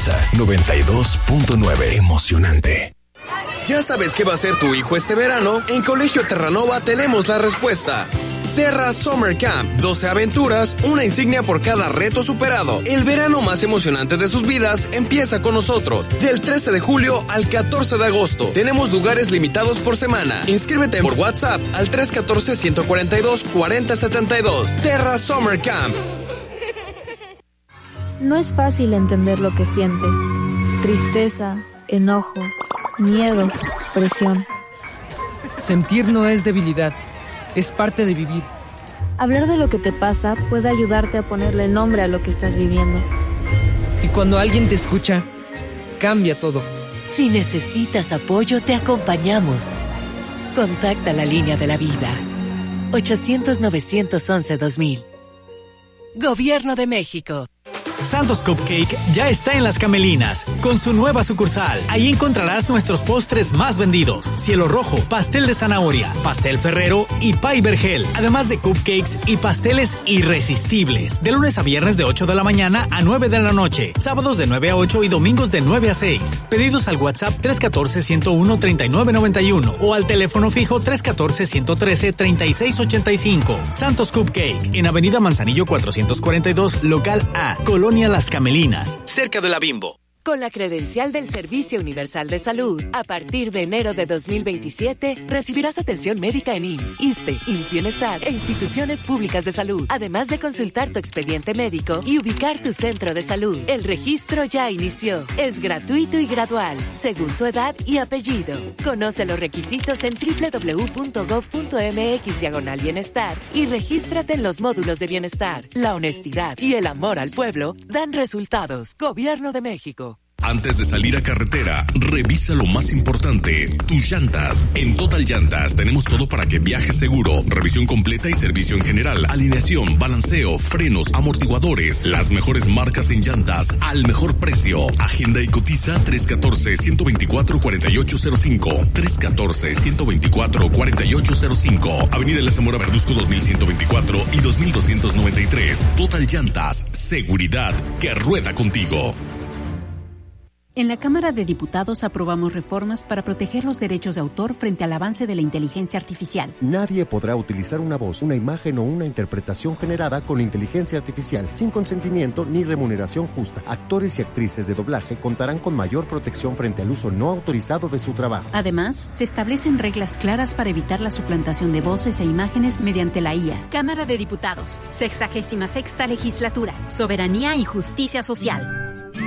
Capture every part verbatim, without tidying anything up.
Exa noventa y dos punto nueve. Emocionante. ¿Ya sabes qué va a hacer tu hijo este verano? En Colegio Terranova tenemos la respuesta. Terra Summer Camp, doce aventuras, una insignia por cada reto superado. El verano más emocionante de sus vidas empieza con nosotros. Del trece de julio al catorce de agosto. Tenemos lugares limitados por semana. Inscríbete por WhatsApp al tres uno cuatro, uno cuatro dos, cuatro cero siete dos. Terra Summer Camp. No es fácil entender lo que sientes. Tristeza, enojo, miedo, presión. Sentir no es debilidad. Es parte de vivir. Hablar de lo que te pasa puede ayudarte a ponerle nombre a lo que estás viviendo. Y cuando alguien te escucha, cambia todo. Si necesitas apoyo, te acompañamos. Contacta la línea de la vida. ochocientos, novecientos once, dos mil. Gobierno de México. Santos Cupcake ya está en Las Camelinas, con su nueva sucursal. Ahí encontrarás nuestros postres más vendidos: cielo rojo, pastel de zanahoria, pastel ferrero y pay vergel. Además de cupcakes y pasteles irresistibles. De lunes a viernes de ocho de la mañana a nueve de la noche. Sábados de nueve a ocho y domingos de nueve a seis. Pedidos al WhatsApp tres uno cuatro, uno cero uno, tres nueve nueve uno o al teléfono fijo tres uno cuatro, uno uno tres, tres seis ocho cinco. Santos Cupcake, en Avenida Manzanillo cuatrocientos cuarenta y dos, local A, Colonia Las Camelinas, cerca de la Bimbo. Con la credencial del Servicio Universal de Salud, a partir de enero de dos mil veintisiete, recibirás atención médica en I M S S, ISSSTE, I M S S Bienestar e instituciones públicas de salud, además de consultar tu expediente médico y ubicar tu centro de salud. El registro ya inició. Es gratuito y gradual, según tu edad y apellido. Conoce los requisitos en doble u doble u doble u punto gob punto eme equis diagonal bienestar y regístrate en los módulos de bienestar. La honestidad y el amor al pueblo dan resultados. Gobierno de México. Antes de salir a carretera, revisa lo más importante, tus llantas. En Total Llantas tenemos todo para que viajes seguro. Revisión completa y servicio en general. Alineación, balanceo, frenos, amortiguadores. Las mejores marcas en llantas al mejor precio. Agenda y cotiza tres uno cuatro, uno dos cuatro, cuatro ocho cero cinco. tres uno cuatro, uno dos cuatro, cuatro ocho cero cinco. Avenida La Zamora Verduzco dos mil ciento veinticuatro y dos mil doscientos noventa y tres. Total Llantas, seguridad que rueda contigo. En la Cámara de Diputados aprobamos reformas para proteger los derechos de autor frente al avance de la inteligencia artificial. Nadie podrá utilizar una voz, una imagen o una interpretación generada con inteligencia artificial sin consentimiento ni remuneración justa. Actores y actrices de doblaje contarán con mayor protección frente al uso no autorizado de su trabajo. Además, se establecen reglas claras para evitar la suplantación de voces e imágenes mediante la I A. Cámara de Diputados, sexagésima sexta legislatura, soberanía y justicia social.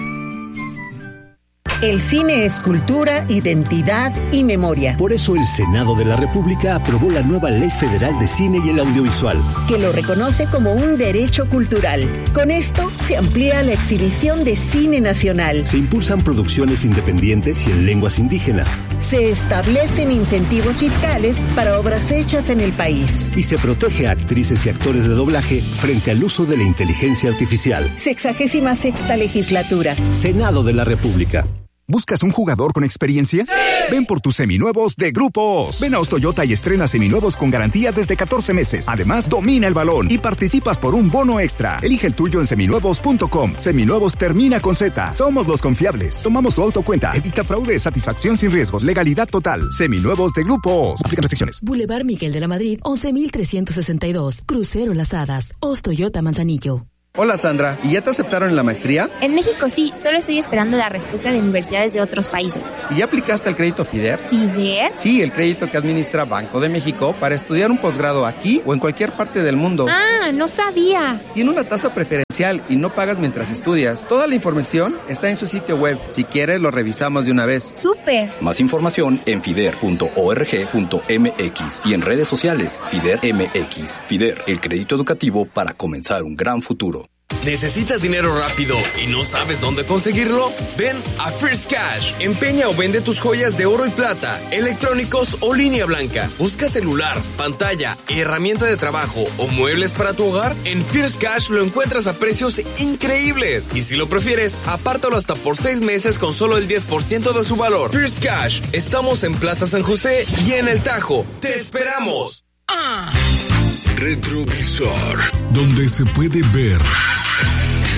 El cine es cultura, identidad y memoria. Por eso el Senado de la República aprobó la nueva Ley Federal de Cine y el Audiovisual, que lo reconoce como un derecho cultural. Con esto se amplía la exhibición de cine nacional. Se impulsan producciones independientes y en lenguas indígenas. Se establecen incentivos fiscales para obras hechas en el país. Y se protege a actrices y actores de doblaje frente al uso de la inteligencia artificial. Sexagésima sexta legislatura. Senado de la República. ¿Buscas un jugador con experiencia? ¡Sí! Ven por tus seminuevos de Grupo Oz. Ven a Oz Toyota y estrena seminuevos con garantía desde catorce meses. Además, domina el balón y participas por un bono extra. Elige el tuyo en seminuevos punto com. Seminuevos termina con Z. Somos los confiables. Tomamos tu auto cuenta. Evita fraude, satisfacción sin riesgos, legalidad total. Seminuevos de Grupo Oz. Aplican restricciones. Boulevard Miguel de la Madrid, once mil trescientos sesenta y dos. Crucero Las Hadas. Oz Toyota Manzanillo. Hola Sandra, ¿y ya te aceptaron en la maestría? En México sí, solo estoy esperando la respuesta de universidades de otros países. ¿Y ya aplicaste al crédito FIDER? ¿FIDER? Sí, el crédito que administra Banco de México para estudiar un posgrado aquí o en cualquier parte del mundo. Ah, no sabía. Tiene una tasa preferencial y no pagas mientras estudias. Toda la información está en su sitio web. Si quieres, lo revisamos de una vez. ¡Súper! Más información en fider punto org punto mx y en redes sociales FIDER M X. FIDER, el crédito educativo para comenzar un gran futuro. ¿Necesitas dinero rápido y no sabes dónde conseguirlo? Ven a First Cash. Empeña o vende tus joyas de oro y plata, electrónicos o línea blanca. Busca celular, pantalla, herramienta de trabajo o muebles para tu hogar. En First Cash lo encuentras a precios increíbles. Y si lo prefieres, apártalo hasta por seis meses con solo el diez por ciento de su valor. First Cash. Estamos en Plaza San José y en El Tajo. ¡Te esperamos! Ah. Retrovisor, donde se puede ver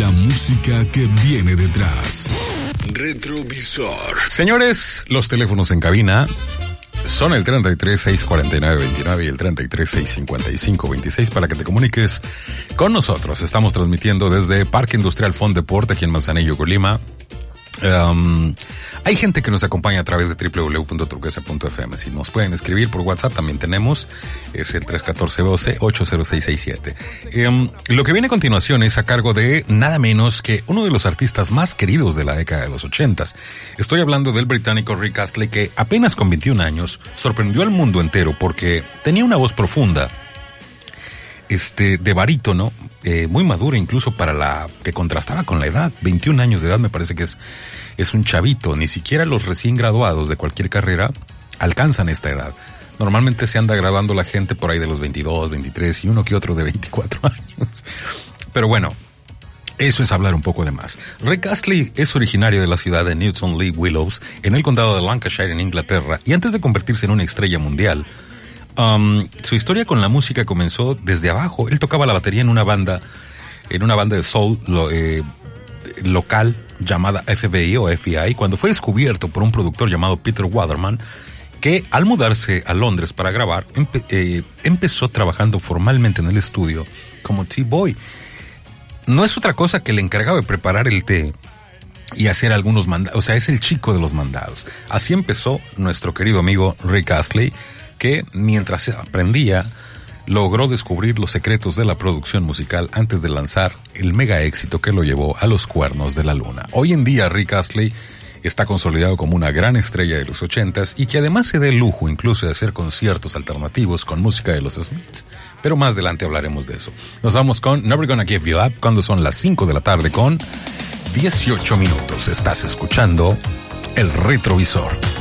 la música que viene detrás. Retrovisor. Señores, los teléfonos en cabina son el treinta y tres, seiscientos cuarenta y nueve, veintinueve y el treinta y tres, seiscientos cincuenta y cinco, veintiséis para que te comuniques con nosotros. Estamos transmitiendo desde Parque Industrial Fond Deport, aquí en Manzanillo, Colima. Um, hay gente que nos acompaña a través de doble u doble u doble u punto turquesa punto efe eme. Si nos pueden escribir por WhatsApp, también tenemos, es el tres uno cuatro, doce, ocho cero seis seis siete. Um, lo que viene a continuación es a cargo de nada menos que uno de los artistas más queridos de la década de los ochentas. Estoy hablando del británico Rick Astley, que apenas con veintiún años sorprendió al mundo entero porque tenía una voz profunda, este, de barítono, eh, muy madura incluso para la, que contrastaba con la edad. veintiún años de edad me parece que es, es un chavito. Ni siquiera los recién graduados de cualquier carrera alcanzan esta edad. Normalmente se anda graduando la gente por ahí de los veintidós, veintitrés y uno que otro de veinticuatro años. Pero bueno, eso es hablar un poco de más. Rick Astley es originario de la ciudad de Newton-le-Willows, en el condado de Lancashire, en Inglaterra, y antes de convertirse en una estrella mundial, Um, su historia con la música comenzó desde abajo. Él tocaba la batería en una banda, en una banda de soul lo, eh, local llamada F B I o F B I, cuando fue descubierto por un productor llamado Peter Waterman, que al mudarse a Londres para grabar, empe eh, empezó trabajando formalmente en el estudio como tea boy. No es otra cosa que le encargaba de preparar el té y hacer algunos mandados, o sea, es el chico de los mandados. Así empezó nuestro querido amigo Rick Astley, que mientras aprendía logró descubrir los secretos de la producción musical antes de lanzar el mega éxito que lo llevó a los cuernos de la luna. Hoy en día Rick Astley está consolidado como una gran estrella de los ochentas y que además se da el lujo incluso de hacer conciertos alternativos con música de los Smiths. Pero más adelante hablaremos de eso. Nos vamos con Never Gonna Give You Up cuando son las cinco de la tarde con dieciocho minutos. Estás escuchando El Retrovisor.